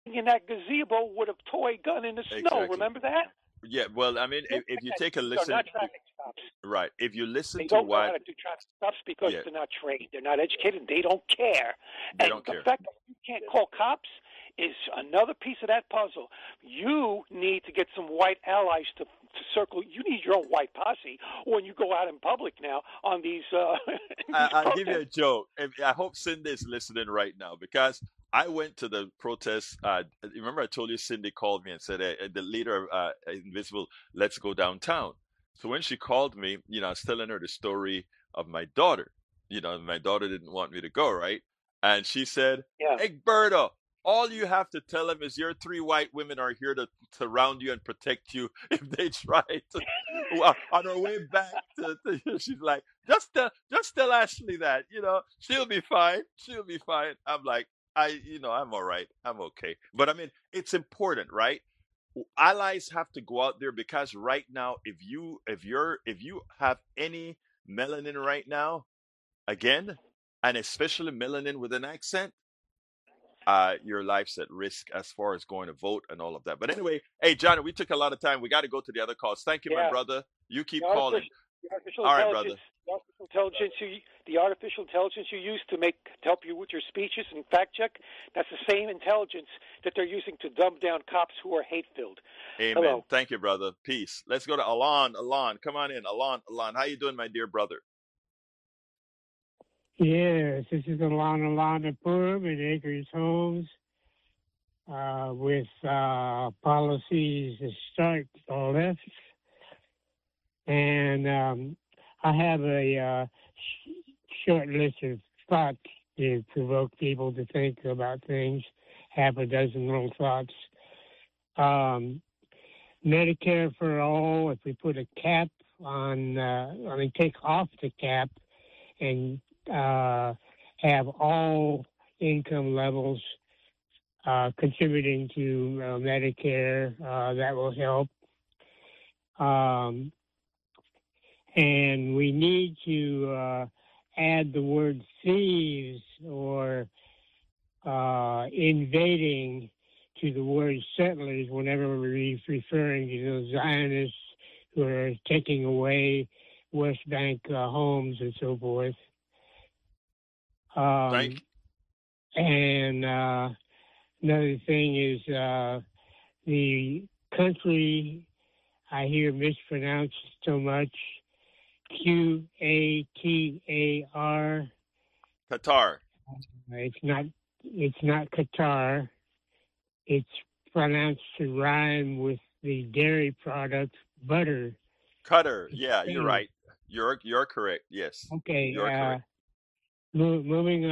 in that gazebo with a toy gun in the snow. Exactly. Remember that? Yeah. Well, I mean, if you take a They're listen, not traffic stops. right? If you listen They to don't know how what, to do traffic stops because yeah, they're not trained. They're not educated. They don't care. they And don't the care. fact that you can't call cops is another piece of that puzzle. You need to get some white allies to circle. You need your own white posse when you go out in public now on these these I'll give you a protests. joke. I hope Cindy is listening right now because I went to the protest. Remember, I told you Cindy called me and said, the leader of Invisible, let's go downtown. So when she called me, I was telling her the story of my daughter. My daughter didn't want me to go, right? And she said, Yeah. Egberto, all you have to tell them is your three white women are here to surround you and protect you if they try to. Well, on her way back she's like, just tell Ashley that, she'll be fine. She'll be fine. I'm like, I'm all right. I'm okay. But I mean, it's important, right? Allies have to go out there because right now, if you have any melanin right now, again, and especially melanin with an accent, your life's at risk as far as going to vote and all of that. But anyway, hey, Johnny, we took a lot of time. We got to go to the other calls. Thank you, my Yeah. brother. You The keep calling. artificial, the artificial All right, intelligence, brother. the artificial intelligence you use to help you with your speeches and fact check, that's the same intelligence that they're using to dumb down cops who are hate filled. Amen. Hello. Thank you, brother. Peace. Let's go to Alon. Alon, come on in. Alon, how you doing, my dear brother? Yes, this is Alana Purim in Acres Homes with policies that start left. And I have a short list of thoughts to provoke people to think about things, half a dozen little thoughts. Medicare for all, if we put a cap on, take off the cap and have all income levels contributing to Medicare, that will help. And we need to add the word thieves or invading to the word settlers whenever we're referring to those Zionists who are taking away West Bank homes and so forth. Thank And another thing is the country I hear mispronounced so much, Qatar. Qatar. It's not Qatar. It's pronounced to rhyme with the dairy product butter. Qatar. Yeah, you're right. You're correct. Yes. Okay. You're correct. Moving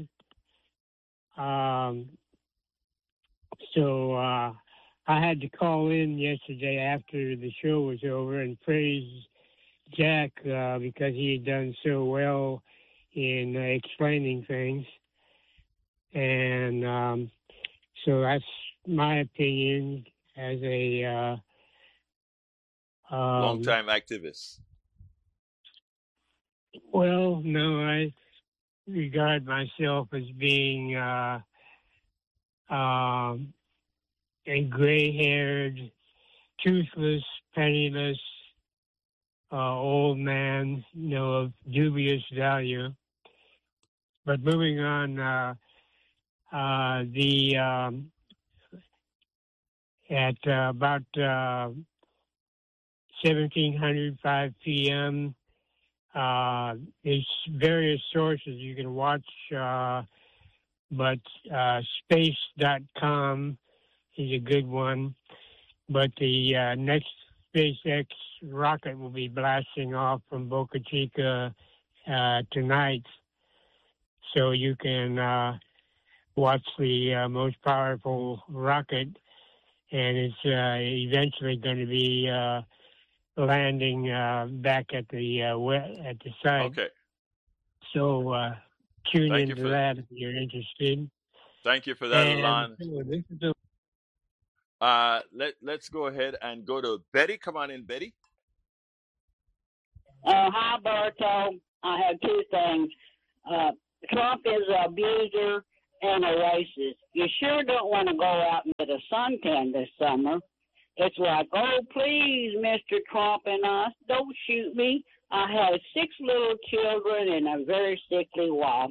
on. So I had to call in yesterday after the show was over and praise Jack because he had done so well in explaining things. And so that's my opinion as a long-time activist. Well, no, I regard myself as being a gray-haired, toothless, penniless old man, of dubious value. But moving on, at about 1705 p.m., there's various sources you can watch, but space.com is a good one. But the next SpaceX rocket will be blasting off from Boca Chica tonight. So you can watch the most powerful rocket, and it's eventually going to be landing back at the site. Okay. So tune Thank into that if you're interested. Thank you for that, And Alon. so this is Let's go ahead and go to Betty. Come on in, Betty. Hi, Berto. I have two things. Trump is an abuser and Oasis. You sure don't want to go out and get a suntan this summer. It's like, oh, please, Mr. Trump and us, don't shoot me. I have 6 little children and a very sickly wife.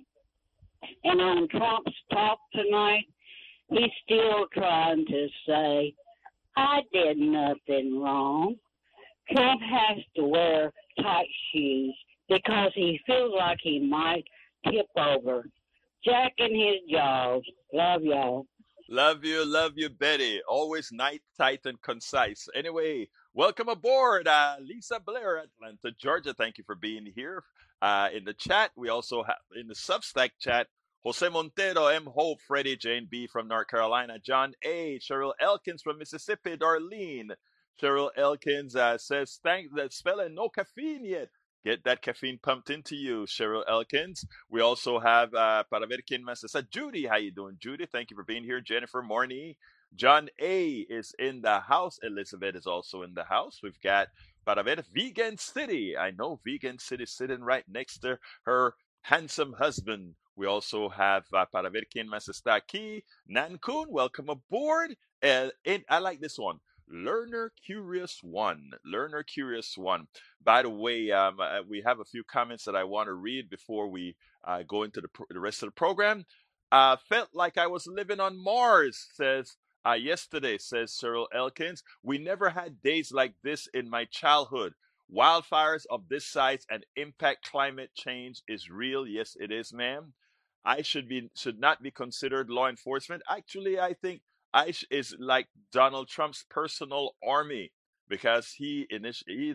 And on Trump's talk tonight, he's still trying to say, I did nothing wrong. Trump has to wear tight shoes because he feels like he might tip over. Jack and his jaws. Love y'all. Love you, Betty. Always nice, tight, and concise. Anyway, welcome aboard, Lisa Blair, Atlanta, Georgia. Thank you for being here in the chat. We also have in the Substack chat, Jose Montero, M. Hope, Freddie, Jane B. from North Carolina, John A., Cheryl Elkins from Mississippi, Darlene. Cheryl Elkins says, thanks, that spelling, no caffeine yet. Get that caffeine pumped into you, Cheryl Elkins. We also have para ver quién más está. Judy, how you doing, Judy? Thank you for being here. Jennifer Morney. John A. is in the house. Elizabeth is also in the house. We've got para ver Vegan City. I know Vegan City sitting right next to her handsome husband. We also have para ver quién más está aquí. Nankun, welcome aboard. And I like this one. Learner Curious One. Learner Curious One. By the way, we have a few comments that I want to read before we go into the rest of the program. Felt like I was living on Mars, says yesterday, says Cheryl Elkins. We never had days like this in my childhood. Wildfires of this size and impact climate change is real. Yes, it is, ma'am. I should not be considered law enforcement. Actually, I think ICE is like Donald Trump's personal army because he in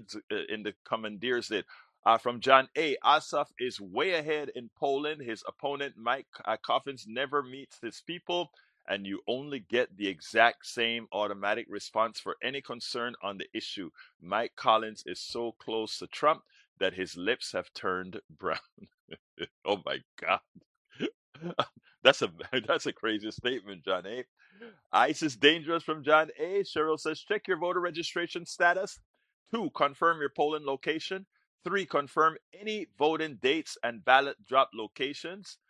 the commandeers it. From John A. Asaf is way ahead in Poland. His opponent, Mike Coffins, never meets his people, and you only get the exact same automatic response for any concern on the issue. Mike Collins is so close to Trump that his lips have turned brown. Oh my God. That's a crazy statement, John A. ICE is dangerous from John A. Cheryl says, check your voter registration status. 2, confirm your polling location. 3, confirm any voting dates and ballot drop locations.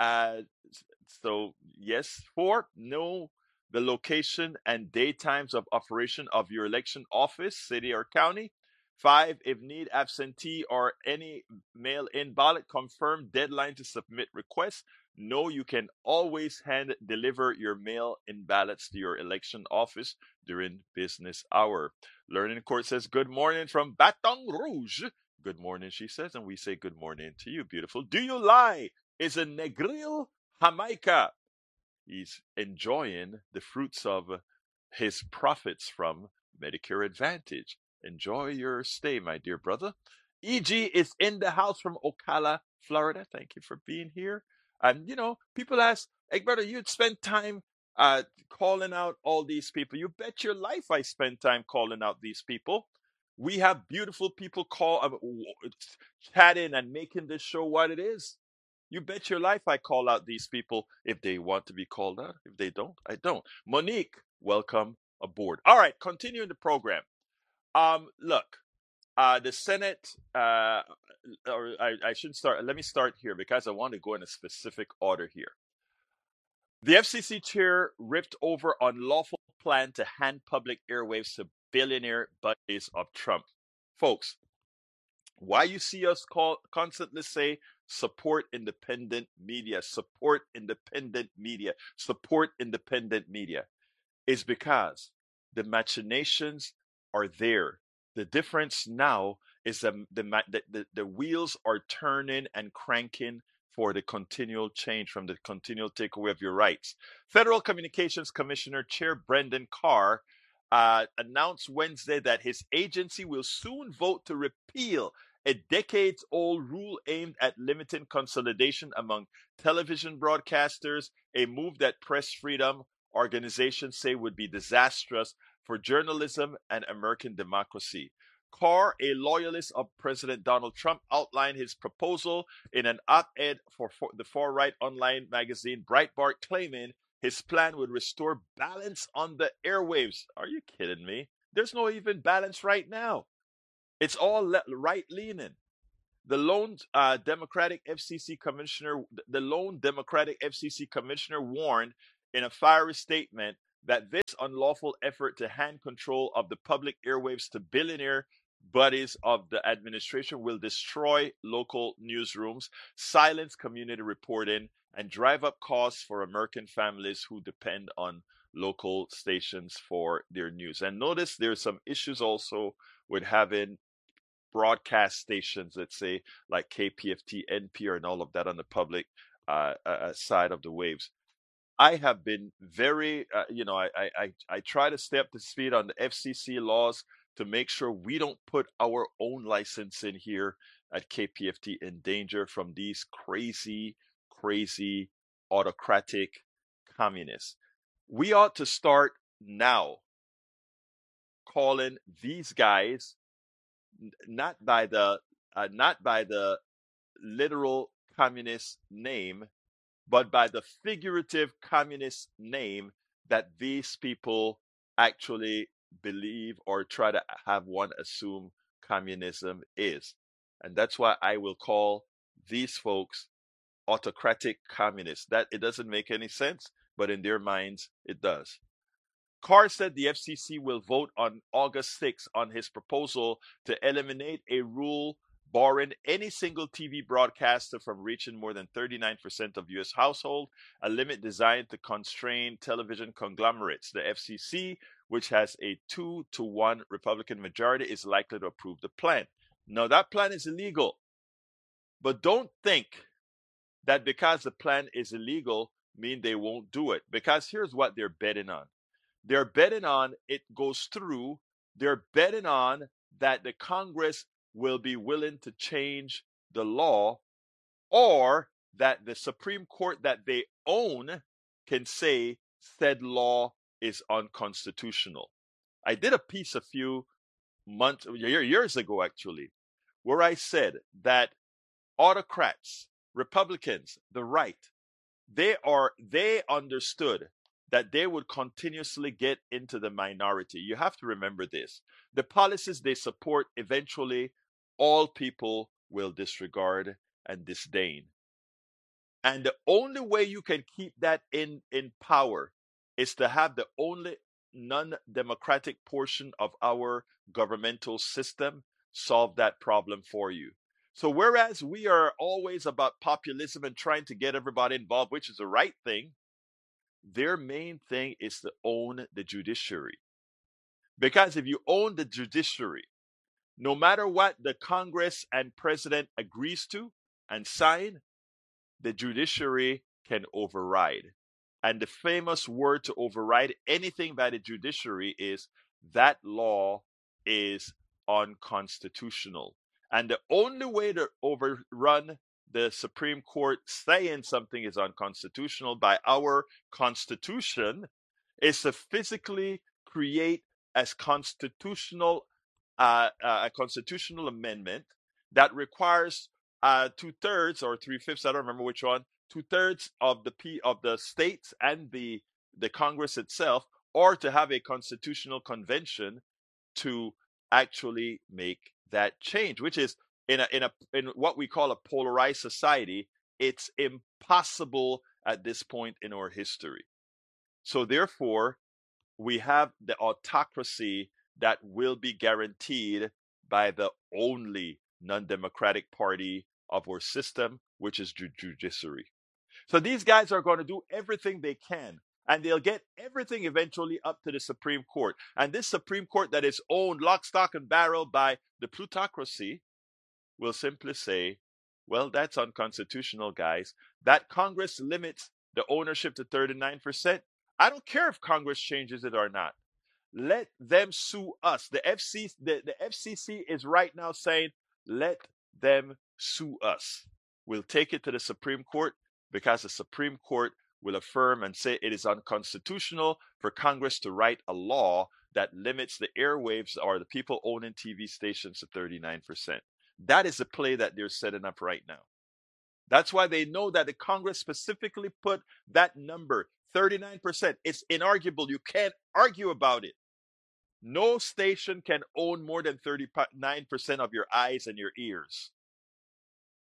So, yes. 4, know the location and day times of operation of your election office, city or county. 5, if need absentee or any mail-in ballot, confirm deadline to submit requests. No, you can always deliver your mail-in ballots to your election office during business hour. Learning Court says, good morning from Baton Rouge. Good morning, she says, and we say good morning to you, beautiful. Do you lie? Is a Negril Jamaica. He's enjoying the fruits of his profits from Medicare Advantage. Enjoy your stay, my dear brother. E.G. is in the house from Ocala, Florida. Thank you for being here. And, people ask, hey, brother, you'd spend time calling out all these people. You bet your life I spend time calling out these people. We have beautiful people chatting and making this show what it is. You bet your life I call out these people if they want to be called out. If they don't, I don't. Monique, welcome aboard. All right, continuing the program. Look, the Senate, or I should start. Let me start here because I want to go in a specific order here. The FCC chair ripped over unlawful plan to hand public airwaves to billionaire buddies of Trump. Folks, why you see us constantly say support independent media, support independent media, support independent media, is because the machinations are there. The difference now is that the wheels are turning and cranking for the continual change, from the continual takeaway of your rights. Federal Communications Commissioner Chair Brendan Carr announced Wednesday that his agency will soon vote to repeal a decades-old rule aimed at limiting consolidation among television broadcasters, a move that press freedom organizations say would be disastrous for journalism and American democracy. Carr, a loyalist of President Donald Trump, outlined his proposal in an op-ed for the far-right online magazine Breitbart, claiming his plan would restore balance on the airwaves. Are you kidding me? There's no even balance right now. It's all right-leaning. The lone Democratic FCC commissioner warned in a fiery statement that this unlawful effort to hand control of the public airwaves to billionaire buddies of the administration will destroy local newsrooms, silence community reporting, and drive up costs for American families who depend on local stations for their news. And notice there's some issues also with having broadcast stations, let's say like KPFT, NPR, and all of that on the public side of the waves. I have been very, I try to stay up to speed on the FCC laws to make sure we don't put our own license in here at KPFT in danger from these crazy, crazy autocratic communists. We ought to start now calling these guys not by the literal communist name, but by the figurative communist name that these people actually believe or try to have one assume communism is. And that's why I will call these folks autocratic communists. That it doesn't make any sense, but in their minds it does. Carr said the FCC will vote on August 6 on his proposal to eliminate a rule barring any single TV broadcaster from reaching more than 39% of U.S. households, a limit designed to constrain television conglomerates. The FCC, which has a 2-to-1 Republican majority, is likely to approve the plan. Now, that plan is illegal. But don't think that because the plan is illegal, mean they won't do it. Because here's what they're betting on. They're betting on it goes through. They're betting on that the Congress will be willing to change the law, or that the Supreme Court that they own can say said law is unconstitutional. I did a piece a few years ago, actually, where I said that autocrats, Republicans, the right, they understood that they would continuously get into the minority. You have to remember this. The policies they support, eventually, all people will disregard and disdain. And the only way you can keep that in power is to have the only non-democratic portion of our governmental system solve that problem for you. So whereas we are always about populism and trying to get everybody involved, which is the right thing, their main thing is to own the judiciary. Because if you own the judiciary, no matter what the Congress and president agrees to and sign, the judiciary can override. And the famous word to override anything by the judiciary is that law is unconstitutional. And the only way to overrun the Supreme Court saying something is unconstitutional by our Constitution is to physically create a constitutional amendment that requires 2/3 or 3/5, I don't remember which one, 2/3 of the states and the Congress itself, or to have a constitutional convention to actually make that change, which is in what we call a polarized society, it's impossible at this point in our history. So therefore, we have the autocracy that will be guaranteed by the only non-democratic party of our system, which is judiciary. So these guys are going to do everything they can, and they'll get everything eventually up to the Supreme Court. And this Supreme Court that is owned lock, stock, and barrel by the plutocracy will simply say, well, that's unconstitutional, guys. That Congress limits the ownership to 39%. I don't care if Congress changes it or not. Let them sue us. The FCC is right now saying, let them sue us. We'll take it to the Supreme Court because the Supreme Court will affirm and say it is unconstitutional for Congress to write a law that limits the airwaves or the people owning TV stations to 39%. That is the play that they're setting up right now. That's why they know that the Congress specifically put that number, 39%. It's inarguable. You can't argue about it. No station can own more than 39% of your eyes and your ears.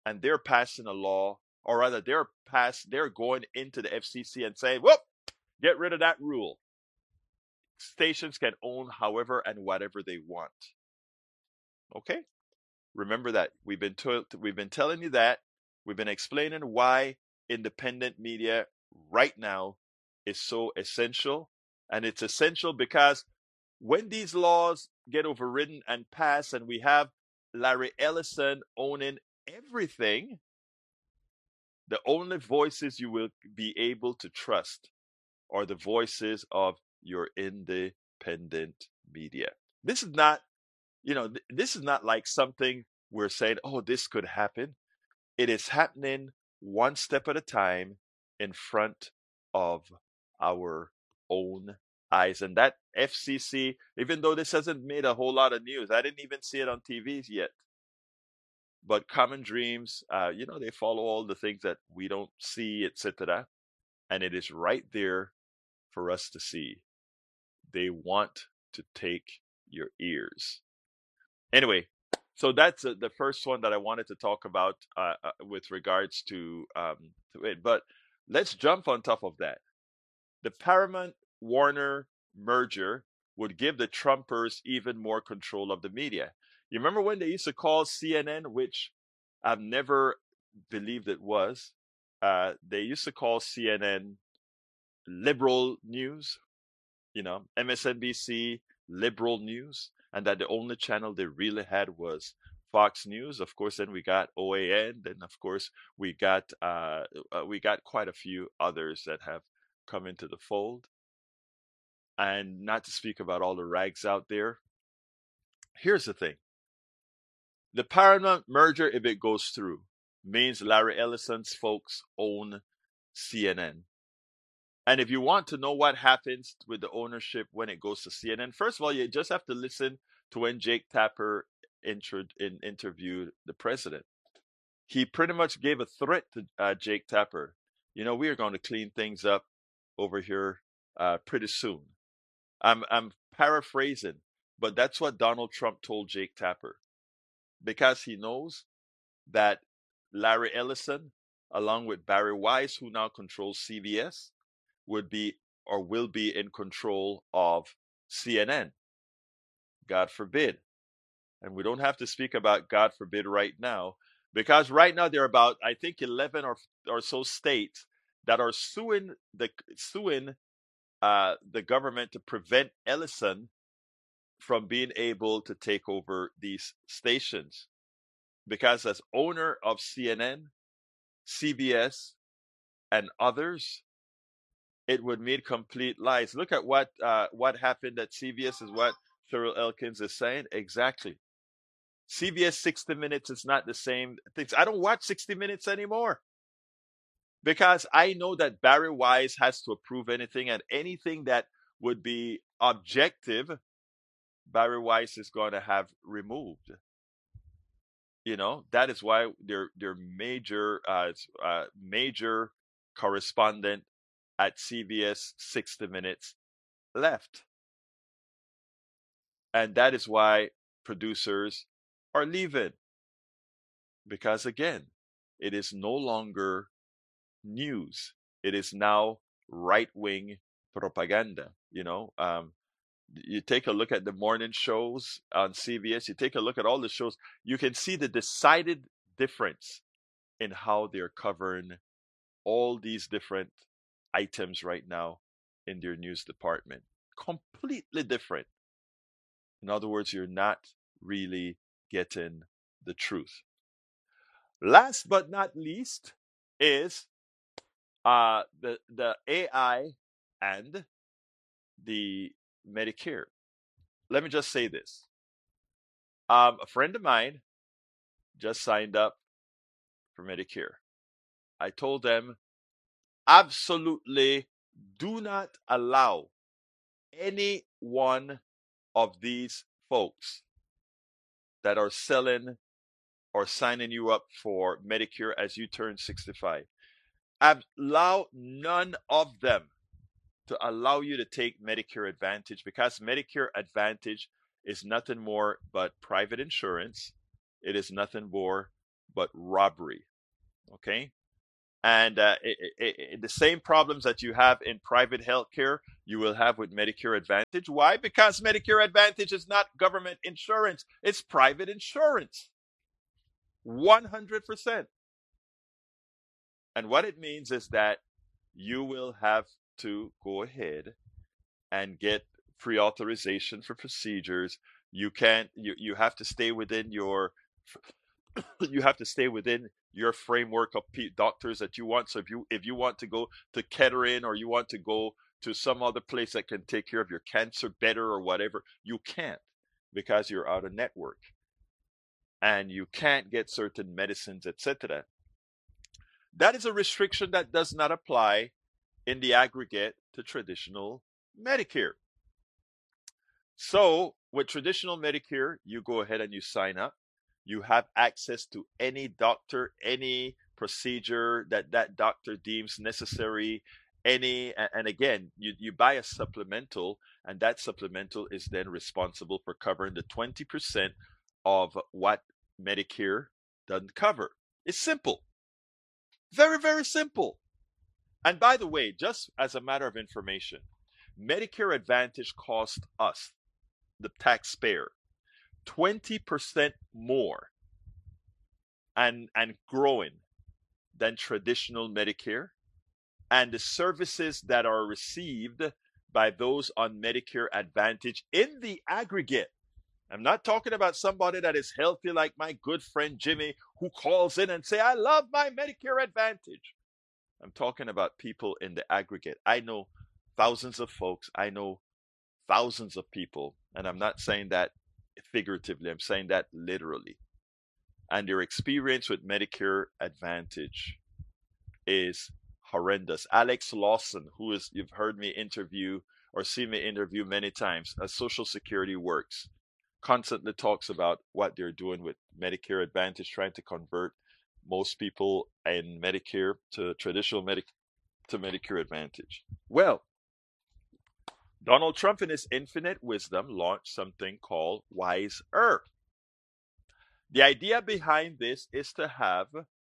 and they're passing a law, or rather, they're going into the FCC and saying, "Whoop, get rid of that rule. Stations can own however and whatever they want." Okay, remember that we've been telling you that. We've been explaining why independent media right now is so essential, and it's essential because when these laws get overridden and passed, and we have Larry Ellison owning everything, the only voices you will be able to trust are the voices of your independent media. This is not, this is not like something we're saying, oh, this could happen. It is happening one step at a time in front of our own eyes. And that FCC, even though this hasn't made a whole lot of news, I didn't even see it on TV yet. But Common Dreams, they follow all the things that we don't see, etc. And it is right there for us to see. They want to take your ears. Anyway, so that's the first one that I wanted to talk about with regards to it. But let's jump on top of that. The Paramount Warner merger would give the Trumpers even more control of the media. You remember when they used to call CNN, which I've never believed it was, they used to call CNN liberal news, MSNBC liberal news, and that the only channel they really had was Fox News. Of course, then we got OAN, then of course we got quite a few others that have come into the fold. And not to speak about all the rags out there. Here's the thing. The Paramount merger, if it goes through, means Larry Ellison's folks own CNN. And if you want to know what happens with the ownership when it goes to CNN, first of all, you just have to listen to when Jake Tapper interviewed the president. He pretty much gave a threat to Jake Tapper. We are going to clean things up over here pretty soon. I'm paraphrasing, but that's what Donald Trump told Jake Tapper, because he knows that Larry Ellison, along with Barry Weiss, who now controls CBS, would be or will be in control of CNN. God forbid. And we don't have to speak about God forbid right now, because right now there are about, I think, 11 or so states that are suing the government to prevent Ellison from being able to take over these stations. Because as owner of CNN, CBS, and others, it would mean complete lies. Look at what happened at CBS is what Cheryl Elkins is saying. Exactly. CBS 60 Minutes is not the same things. I don't watch 60 Minutes anymore, because I know that Barry Weiss has to approve anything, and anything that would be objective, Barry Weiss is going to have removed. That is why their major correspondent at CBS 60 Minutes left. And that is why producers are leaving. Because again, it is no longer news. It is now right-wing propaganda. You take a look at the morning shows on CBS, you take a look at all the shows, you can see the decided difference in how they're covering all these different items right now in their news department. Completely different. In other words, you're not really getting the truth. Last but not least is the AI and the Medicare. Let me just say this. A friend of mine just signed up for Medicare. I told them, absolutely do not allow any one of these folks that are selling or signing you up for Medicare as you turn 65. Allow none of them to allow you to take Medicare Advantage, because Medicare Advantage is nothing more but private insurance. It is nothing more but robbery. Okay? And the same problems that you have in private healthcare, you will have with Medicare Advantage. Why? Because Medicare Advantage is not government insurance, it's private insurance. 100%. And what it means is that you will have to go ahead and get pre-authorization for procedures. You have to stay within your you have to stay within your framework of doctors that you want. So if you want to go to Kettering, or you want to go to some other place that can take care of your cancer better or whatever, you can't, because you're out of network and you can't get certain medicines, etc. That is a restriction that does not apply in the aggregate to traditional Medicare. So with traditional Medicare, you go ahead and you sign up. You have access to any doctor, any procedure that doctor deems necessary, and again, you buy a supplemental, and that supplemental is then responsible for covering the 20% of what Medicare doesn't cover. It's simple. Very, very simple. And by the way, just as a matter of information, Medicare Advantage cost us, the taxpayer, 20% more and growing than traditional Medicare. And the services that are received by those on Medicare Advantage in the aggregate, I'm not talking about somebody that is healthy like my good friend Jimmy, who calls in and say, I love my Medicare Advantage. I'm talking about people in the aggregate. I know thousands of folks. I know thousands of people. And I'm not saying that figuratively. I'm saying that literally. And their experience with Medicare Advantage is horrendous. Alex Lawson, you've heard me interview or seen me interview many times, as Social Security Works, constantly talks about what they're doing with Medicare Advantage, trying to convert most people in Medicare to traditional Medicare Advantage. Well, Donald Trump, in his infinite wisdom, launched something called WISER. The idea behind this is to have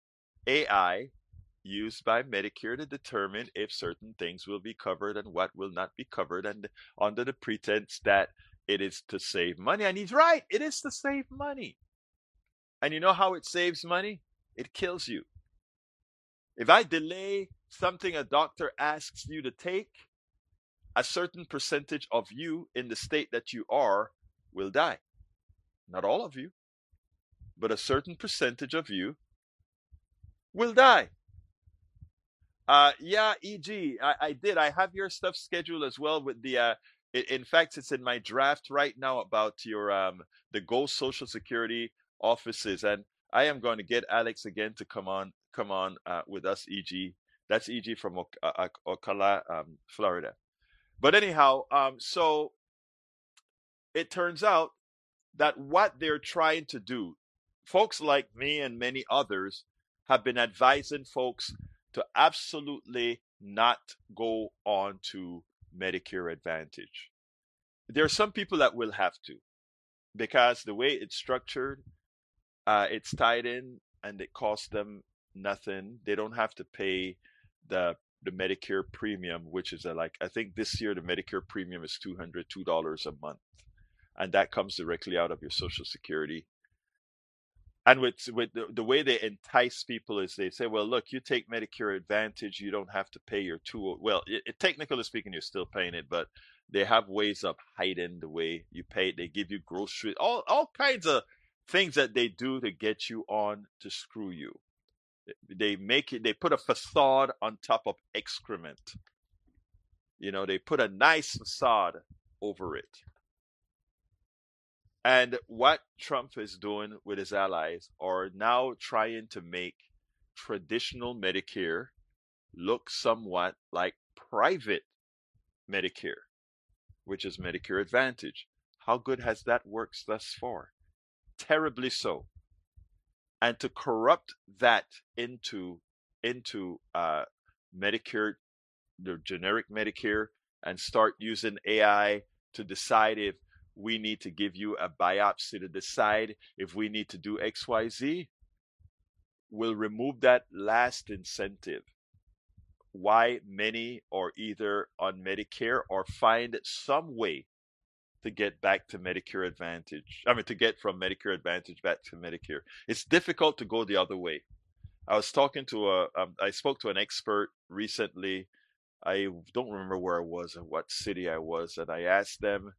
AI used by Medicare to determine if certain things will be covered and what will not be covered, and under the pretense that it is to save money. And he's right, it is to save money. And you know how it saves money? It kills you. If I delay something a doctor asks you to take, a certain percentage of you in the state that you are will die. Not all of you, but a certain percentage of you will die. Yeah, EG, I did. I have your stuff scheduled as well with the, in fact, it's in my draft right now about your, the Go Social Security offices. And I am going to get Alex again to come on with us, EG. That's EG from Ocala, Florida. But anyhow, so it turns out that what they're trying to do, folks like me and many others have been advising folks to absolutely not go on to Medicare Advantage. There are some people that will have to, because the way it's structured, it's tied in and it costs them nothing. They don't have to pay the Medicare premium, which is I think this year the Medicare premium is $202 a month. And that comes directly out of your Social Security. And with the way they entice people is they say, well, look, you take Medicare Advantage, you don't have to pay your technically speaking, you're still paying it, but they have ways of hiding the way you pay it. They give you groceries, all kinds of things that they do to get you on to screw you. They put a facade on top of excrement. They put a nice facade over it. And what Trump is doing with his allies are now trying to make traditional Medicare look somewhat like private Medicare, which is Medicare Advantage. How good has that worked thus far? Terribly so. And to corrupt that into Medicare, the generic Medicare, and start using AI to decide if we need to give you a biopsy to decide if we need to do XYZ. will remove that last incentive why many are either on Medicare or find some way to get back to Medicare Advantage. I mean, to get from Medicare Advantage back to Medicare. It's difficult to go the other way. I spoke to an expert recently. I don't remember where I was and what city I was, and I asked them,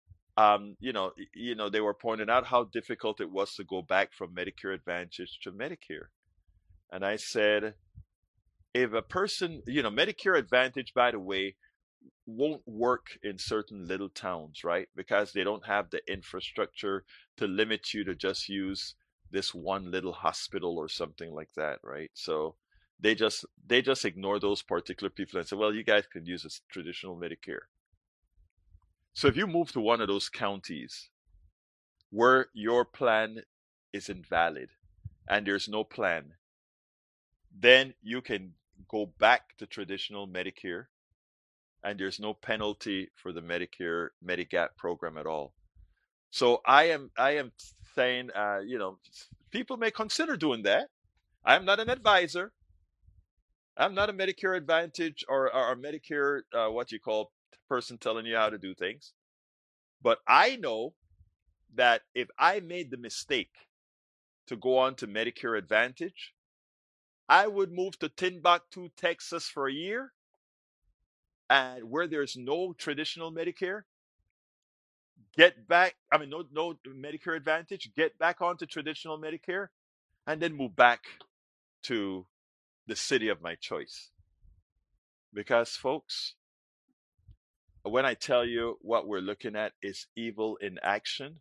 they were pointing out how difficult it was to go back from Medicare Advantage to Medicare. And I said, if a person, Medicare Advantage, by the way, won't work in certain little towns, right? Because they don't have the infrastructure to limit you to just use this one little hospital or something like that, right? So they just ignore those particular people and say, well, you guys can use a traditional Medicare. So if you move to one of those counties where your plan is invalid and there's no plan, then you can go back to traditional Medicare, and there's no penalty for the Medicare Medigap program at all. So I am saying, people may consider doing that. I'm not an advisor. I'm not a Medicare Advantage or Medicare person telling you how to do things. But I know that if I made the mistake to go on to Medicare Advantage, I would move to Timbuktu, Texas for a year, and where there's no traditional Medicare, no Medicare Advantage, get back onto traditional Medicare, and then move back to the city of my choice. Because, folks, when I tell you what we're looking at is evil in action,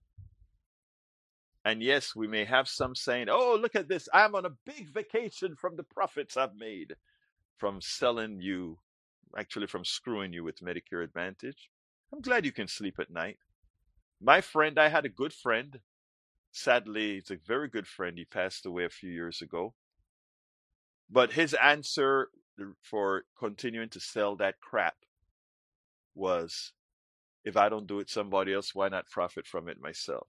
and yes, we may have some saying, oh, look at this, I'm on a big vacation from the profits I've made from screwing you with Medicare Advantage. I'm glad you can sleep at night. My friend, I had a good friend. Sadly, he's a very good friend. He passed away a few years ago. But his answer for continuing to sell that crap was, if I don't do it somebody else, why not profit from it myself?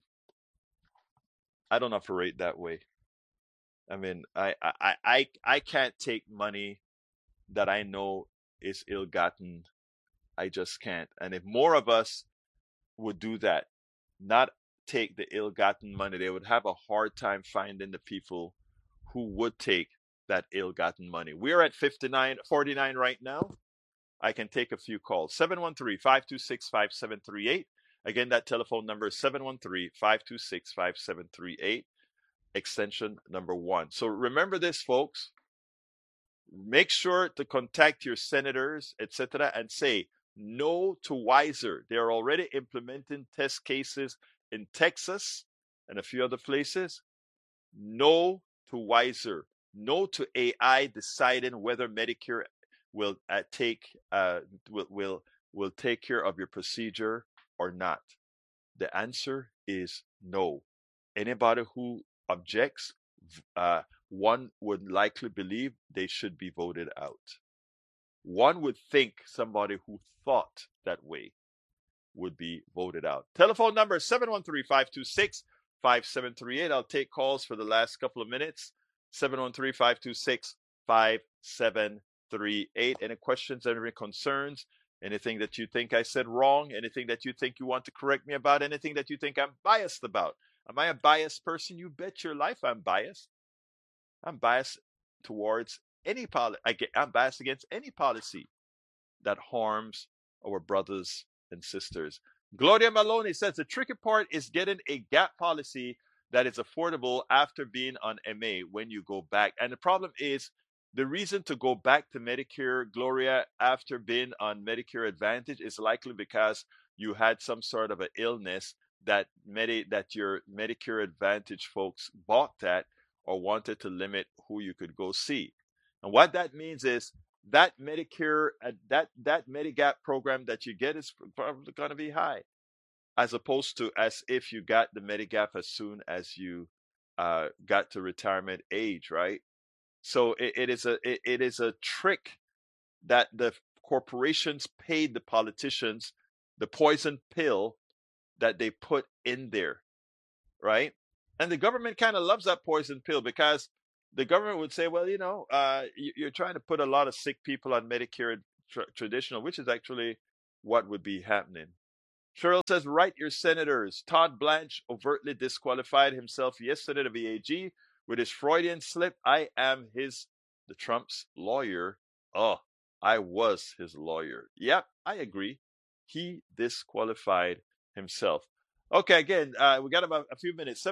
I don't operate that way. I mean, I can't take money that I know is ill-gotten. I just can't. And if more of us would do that, not take the ill-gotten money, they would have a hard time finding the people who would take that ill-gotten money. We're at 49 right now. I can take a few calls. 713-526-5738. Again, that telephone number is 713-526-5738, extension number 1. So remember this, folks. Make sure to contact your senators, etc., and say no to Wiser. They are already implementing test cases in Texas and a few other places. No to Wiser. No to AI deciding whether Medicare will take care of your procedure or not. The answer is no. Anybody who objects, one would likely believe they should be voted out. One would think somebody who thought that way would be voted out. Telephone number 713-526-5738. I'll take calls for the last couple of minutes. 713-526-5738. Any questions, any concerns, anything that you think I said wrong, anything that you think you want to correct me about, anything that you think I'm biased about. Am I a biased person? You bet your life I'm biased. I'm biased towards any policy. I'm biased against any policy that harms our brothers and sisters. Gloria Maloney says the tricky part is getting a gap policy that is affordable after being on MA when you go back. And the problem is, the reason to go back to Medicare, Gloria, after being on Medicare Advantage is likely because you had some sort of an illness that your Medicare Advantage folks balked at or wanted to limit who you could go see. And what that means is that Medicare, that Medigap program that you get is probably going to be high, as opposed to as if you got the Medigap as soon as you got to retirement age, right? So it is a trick that the corporations paid the politicians, the poison pill that they put in there, right? And the government kind of loves that poison pill because the government would say, well, you're trying to put a lot of sick people on Medicare traditional, which is actually what would be happening. Cheryl says, write your senators. Todd Blanche overtly disqualified himself yesterday to VAG with his Freudian slip. I am the Trump's lawyer. Oh, I was his lawyer. Yep, I agree. He disqualified himself. Okay, again, we got about a few minutes.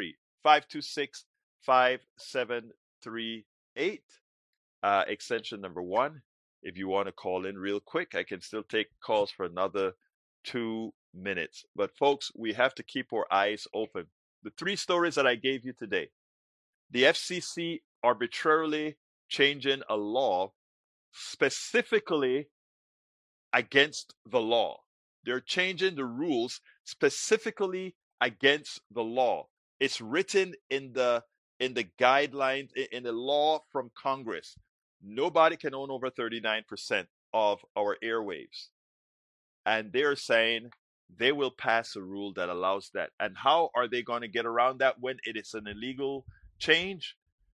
713-526-5738. Extension number 1. If you want to call in real quick, I can still take calls for another 2 minutes. But folks, we have to keep our eyes open. The 3 stories that I gave you today. The FCC arbitrarily changing a law specifically against the law. They're changing the rules specifically against the law. It's written in the guidelines, in the law from Congress. Nobody can own over 39% of our airwaves. And they're saying they will pass a rule that allows that. And how are they going to get around that when it is an illegal change?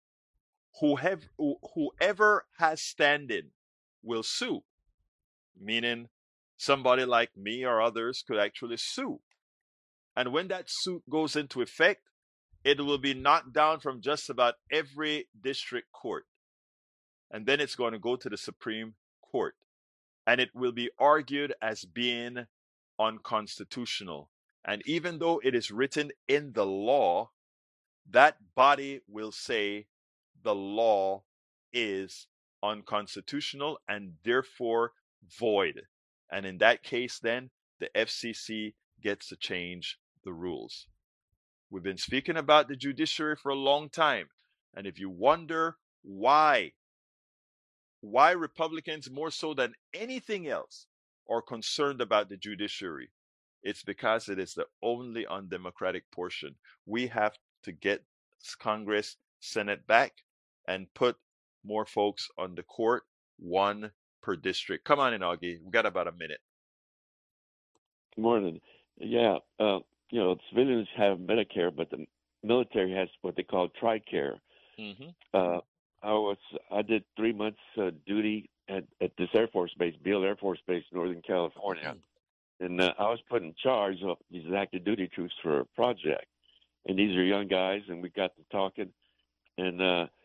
Whoever has standing will sue, meaning somebody like me or others could actually sue. And when that suit goes into effect, it will be knocked down from just about every district court. And then it's going to go to the Supreme Court. And it will be argued as being unconstitutional. And even though it is written in the law, that body will say the law is unconstitutional and therefore void. And in that case, then the FCC gets to change the rules. We've been speaking about the judiciary for a long time. And if you wonder why Republicans, more so than anything else, are concerned about the judiciary, it's because it is the only undemocratic portion. We have to get Congress, Senate back and put more folks on the court, 1 per district. Come on in, Augie. We've got about a minute. Good morning. Yeah, civilians have Medicare, but the military has what they call TRICARE. Mm-hmm. I did 3 months duty at this Air Force base, Beale Air Force Base, Northern California. And I was put in charge of these active duty troops for a project. And these are young guys, and we got to talking. And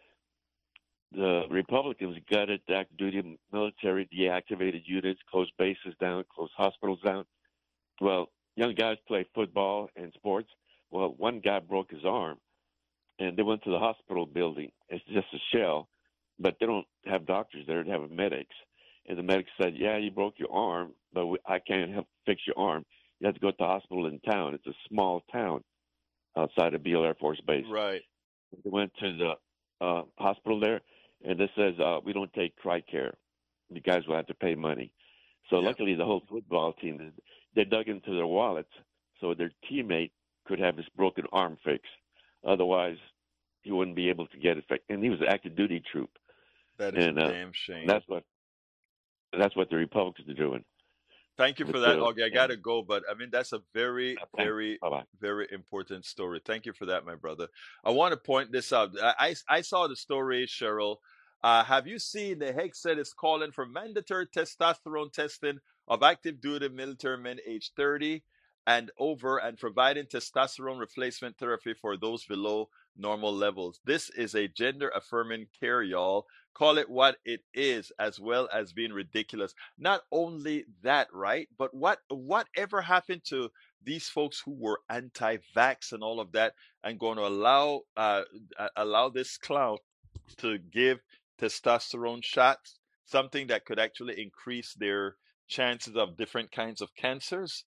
the Republicans gutted the active duty military, deactivated units, closed bases down, closed hospitals down. Well, young guys play football and sports. Well, one guy broke his arm, and they went to the hospital building. It's just a shell, but they don't have doctors there. They have medics. And the medics said, yeah, you broke your arm, but I can't help fix your arm. You have to go to the hospital in town. It's a small town outside of Beale Air Force Base. Right. They went to the hospital there, and this says, we don't take TRICARE. You guys will have to pay money. So luckily the whole football team, they dug into their wallets so their teammate could have his broken arm fixed. Otherwise, he wouldn't be able to get it fixed. And he was an active duty troop. That is a damn shame. That's what the Republicans are doing. Thank you for that, Augie. I got to go, but I mean, that's a very, very, very important story. Thank you for that, my brother. I want to point this out. I saw the story, Cheryl. Have you seen the Hague said is calling for mandatory testosterone testing of active duty military men age 30 and over and providing testosterone replacement therapy for those below normal levels. This is a gender affirming care, y'all. Call it what it is, as well as being ridiculous. Not only that, right? But whatever happened to these folks who were anti-vax and all of that, and going to allow this clown to give testosterone shots, something that could actually increase their chances of different kinds of cancers?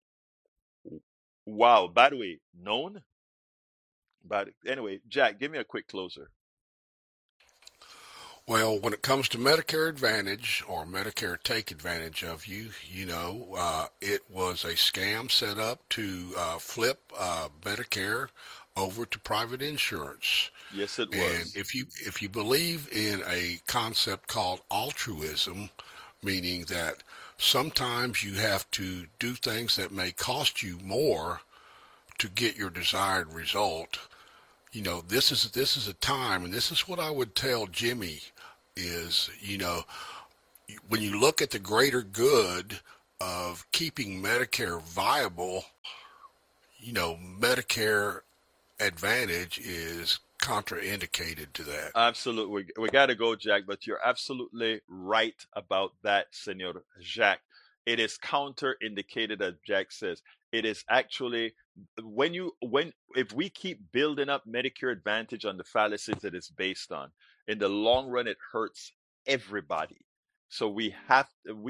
Wow. By the way, known? But anyway, Jack, give me a quick closer. Well, when it comes to Medicare Advantage or Medicare Take Advantage of you, it was a scam set up to flip Medicare over to private insurance. Yes, it was. And if you believe in a concept called altruism, meaning that sometimes you have to do things that may cost you more to get your desired result, This is a time, and this is what I would tell Jimmy is, when you look at the greater good of keeping Medicare viable, Medicare Advantage is contraindicated to that. Absolutely. We got to go, Jack, but you're absolutely right about that, Senor Jacques. It is counterindicated, as Jack says. It is actually if we keep building up Medicare Advantage on the fallacies that it's based on, in the long run, it hurts everybody. So we have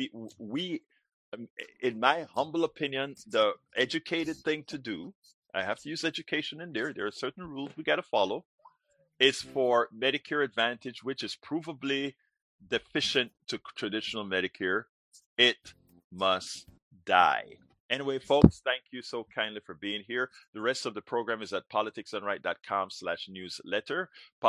in my humble opinion, the educated thing to do, I have to use education in there. There are certain rules we got to follow. Is for Medicare Advantage, which is provably deficient to traditional Medicare, it must die. Anyway, folks, thank you so kindly for being here. The rest of the program is at politicsdoneright.com/newsletter,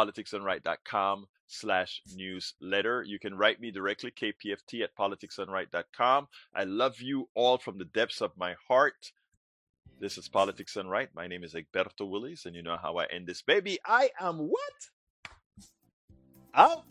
politicsdoneright.com/newsletter. You can write me directly, kpft@politicsdoneright.com. I love you all from the depths of my heart. This is Politics Done Right. My name is Egberto Willies, and you know how I end this, baby. I am what? Out.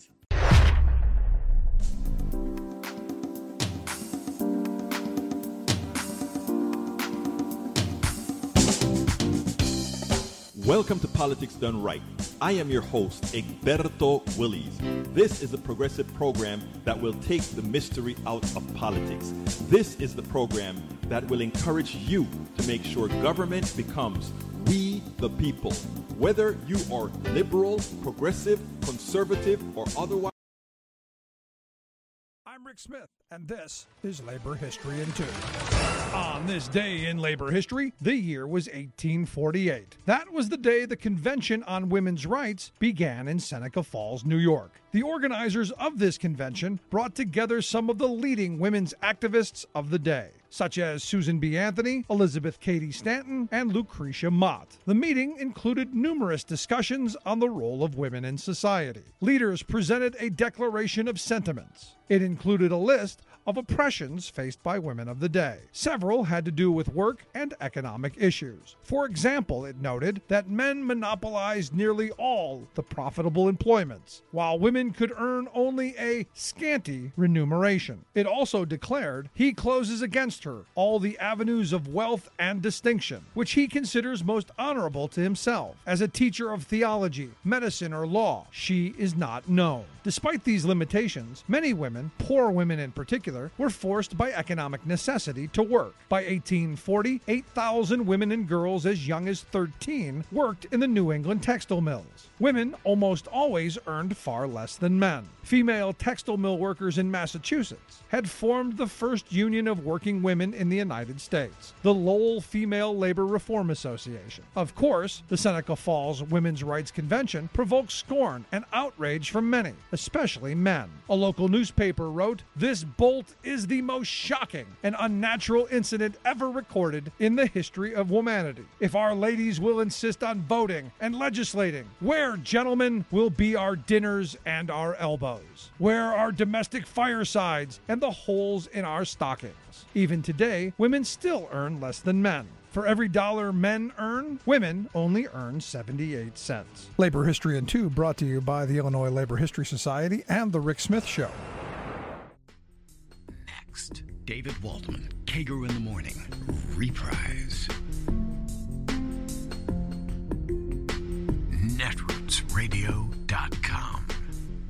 Welcome to Politics Done Right. I am your host, Egberto Willies. This is a progressive program that will take the mystery out of politics. This is the program that will encourage you to make sure government becomes we the people. Whether you are liberal, progressive, conservative, or otherwise. I'm Rick Smith, and this is Labor History in 2. On this day in labor history, the year was 1848. That was the day the Convention on Women's Rights began in Seneca Falls, New York. The organizers of this convention brought together some of the leading women's activists of the day, such as Susan B. Anthony, Elizabeth Cady Stanton, and Lucretia Mott. The meeting included numerous discussions on the role of women in society. Leaders presented a declaration of sentiments. It included a list of oppressions faced by women of the day. Several had to do with work and economic issues. For example, it noted that men monopolized nearly all the profitable employments, while women could earn only a scanty remuneration. It also declared he closes against her all the avenues of wealth and distinction, which he considers most honorable to himself. As a teacher of theology, medicine, or law, she is not known. Despite these limitations, many women, poor women in particular, were forced by economic necessity to work. By 1840, 8,000 women and girls as young as 13 worked in the New England textile mills. Women almost always earned far less than men. Female textile mill workers in Massachusetts had formed the first union of working women in the United States, the Lowell Female Labor Reform Association. Of course, the Seneca Falls Women's Rights Convention provoked scorn and outrage from many, especially men. A local newspaper wrote, "This bolt is the most shocking and unnatural incident ever recorded in the history of humanity. If our ladies will insist on voting and legislating, where, gentlemen, will be our dinners and our elbows? Where are domestic firesides and the holes in our stockings?" Even today, women still earn less than men. For every dollar men earn, women only earn 78 cents. Labor History in 2 brought to you by the Illinois Labor History Society and The Rick Smith Show. Next, David Waldman, Kager in the Morning, reprise. Netrootsradio.com